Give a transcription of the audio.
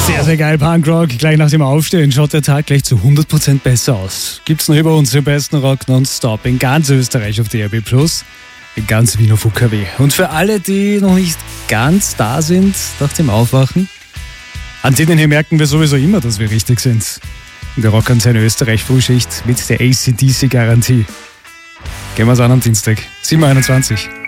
Sehr, sehr geil, Punkrock. Gleich nach dem Aufstehen schaut der Tag gleich zu 100% besser aus. Gibt's noch über unsere besten Rock nonstop in ganz Österreich auf DRB+, in ganz Wien auf UKW. Und für alle, die noch nicht ganz da sind nach dem Aufwachen, an denen hier merken wir sowieso immer, dass wir richtig sind. In der Rockantenne Österreich Frühschicht mit der AC/DC-Garantie. Gehen wir's an am Dienstag, 7.21 Uhr.